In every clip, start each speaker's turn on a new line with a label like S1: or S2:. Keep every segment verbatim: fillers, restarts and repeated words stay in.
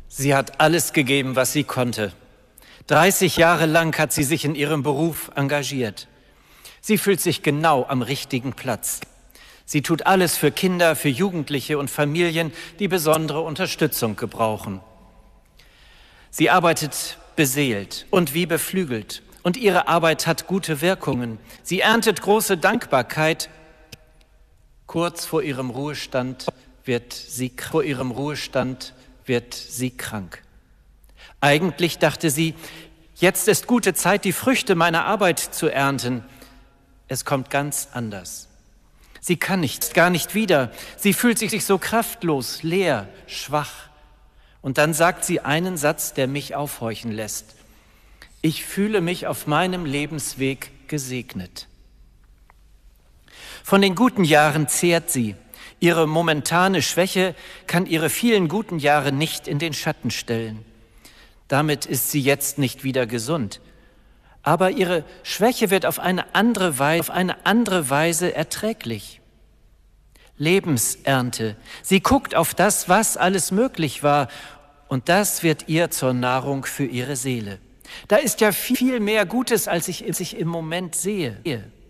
S1: Sie hat alles gegeben, was sie konnte. dreißig Jahre lang hat sie sich in ihrem Beruf engagiert. Sie fühlt sich genau am richtigen Platz. Sie tut alles für Kinder, für Jugendliche und Familien, die besondere Unterstützung gebrauchen. Sie arbeitet beseelt und wie beflügelt. Und ihre Arbeit hat gute Wirkungen. Sie erntet große Dankbarkeit. Kurz vor ihrem Ruhestand wird sie, vor ihrem Ruhestand wird sie krank. Eigentlich dachte sie, jetzt ist gute Zeit, die Früchte meiner Arbeit zu ernten. Es kommt ganz anders. Sie kann nicht, gar nicht wieder. Sie fühlt sich so kraftlos, leer, schwach. Und dann sagt sie einen Satz, der mich aufhorchen lässt. Ich fühle mich auf meinem Lebensweg gesegnet. Von den guten Jahren zehrt sie. Ihre momentane Schwäche kann ihre vielen guten Jahre nicht in den Schatten stellen. Damit ist sie jetzt nicht wieder gesund. Aber ihre Schwäche wird auf eine andere Weise, auf eine andere Weise erträglich. Lebensernte. Sie guckt auf das, was alles möglich war, und das wird ihr zur Nahrung für ihre Seele. Da ist ja viel mehr Gutes, als ich, als ich im Moment sehe.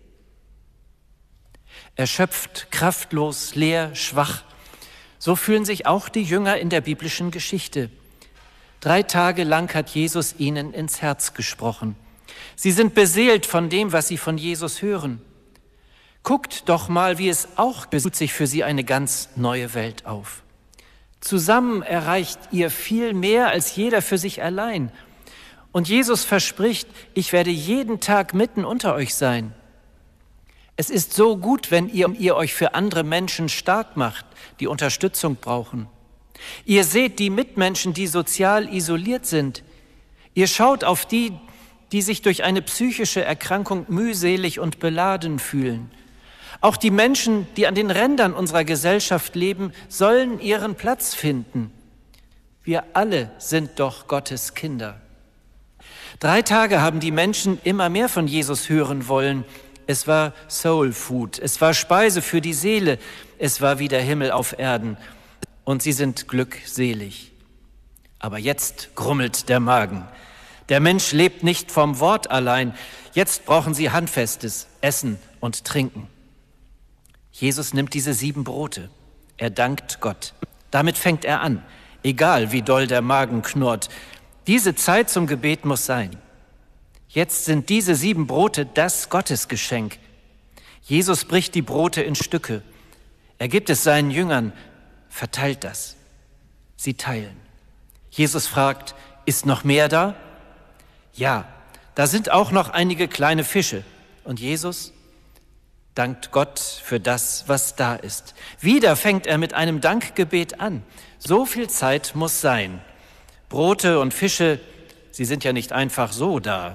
S1: Erschöpft, kraftlos, leer, schwach. So fühlen sich auch die Jünger in der biblischen Geschichte. Drei Tage lang hat Jesus ihnen ins Herz gesprochen. Sie sind beseelt von dem, was sie von Jesus hören. Guckt doch mal, wie es auch tut sich für sie eine ganz neue Welt auf. Zusammen erreicht ihr viel mehr als jeder für sich allein. Und Jesus verspricht, ich werde jeden Tag mitten unter euch sein. Es ist so gut, wenn ihr, ihr euch für andere Menschen stark macht, die Unterstützung brauchen. Ihr seht die Mitmenschen, die sozial isoliert sind. Ihr schaut auf die, die sich durch eine psychische Erkrankung mühselig und beladen fühlen. Auch die Menschen, die an den Rändern unserer Gesellschaft leben, sollen ihren Platz finden. Wir alle sind doch Gottes Kinder. Drei Tage haben die Menschen immer mehr von Jesus hören wollen. Es war Soul Food, es war Speise für die Seele, es war wie der Himmel auf Erden. Und sie sind glückselig. Aber jetzt grummelt der Magen. Der Mensch lebt nicht vom Wort allein. Jetzt brauchen sie Handfestes, Essen und Trinken. Jesus nimmt diese sieben Brote. Er dankt Gott. Damit fängt er an, egal wie doll der Magen knurrt. Diese Zeit zum Gebet muss sein. Jetzt sind diese sieben Brote das Gottesgeschenk. Jesus bricht die Brote in Stücke. Er gibt es seinen Jüngern, verteilt das. Sie teilen. Jesus fragt, ist noch mehr da? Ja, da sind auch noch einige kleine Fische. Und Jesus dankt Gott für das, was da ist. Wieder fängt er mit einem Dankgebet an. So viel Zeit muss sein. Brote und Fische, sie sind ja nicht einfach so da.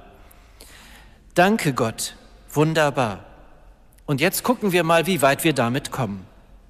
S1: Danke Gott, wunderbar. Und jetzt gucken wir mal, wie weit wir damit kommen.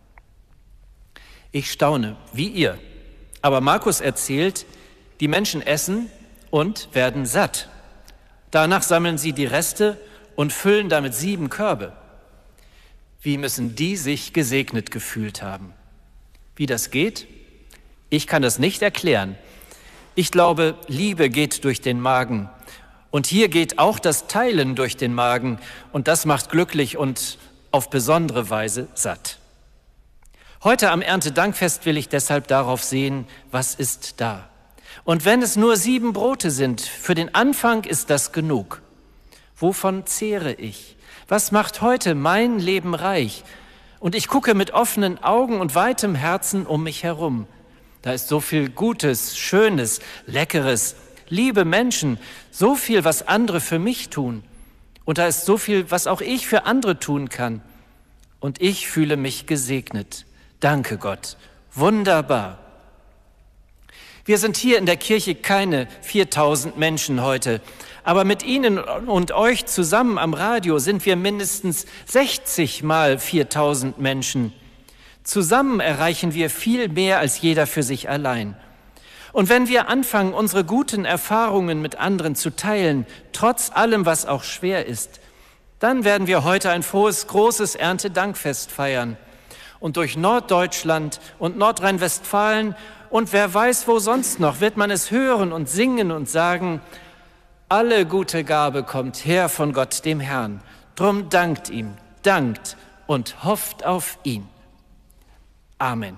S1: Ich staune, wie ihr. Aber Markus erzählt, die Menschen essen und werden satt. Danach sammeln sie die Reste und füllen damit sieben Körbe. Wie müssen die sich gesegnet gefühlt haben? Wie das geht? Ich kann das nicht erklären. Ich glaube, Liebe geht durch den Magen. Und hier geht auch das Teilen durch den Magen. Und das macht glücklich und auf besondere Weise satt. Heute am Erntedankfest will ich deshalb darauf sehen, was ist da. Und wenn es nur sieben Brote sind, für den Anfang ist das genug. Wovon zehre ich? Was macht heute mein Leben reich? Und ich gucke mit offenen Augen und weitem Herzen um mich herum. Da ist so viel Gutes, Schönes, Leckeres, liebe Menschen, so viel, was andere für mich tun. Und da ist so viel, was auch ich für andere tun kann. Und ich fühle mich gesegnet. Danke Gott. Wunderbar. Wir sind hier in der Kirche keine viertausend Menschen heute, aber mit Ihnen und euch zusammen am Radio sind wir mindestens sechzig mal viertausend Menschen. Zusammen erreichen wir viel mehr als jeder für sich allein. Und wenn wir anfangen, unsere guten Erfahrungen mit anderen zu teilen, trotz allem, was auch schwer ist, dann werden wir heute ein frohes, großes Erntedankfest feiern und durch Norddeutschland und Nordrhein-Westfalen Und wer weiß, wo sonst noch, wird man es hören und singen und sagen, alle gute Gabe kommt her von Gott, dem Herrn. Drum dankt ihm, dankt und hofft auf ihn. Amen.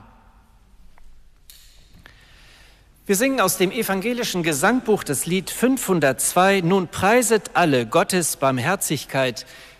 S1: Wir singen aus dem evangelischen Gesangbuch das Lied fünfhundertzwei, nun preiset alle Gottes Barmherzigkeit,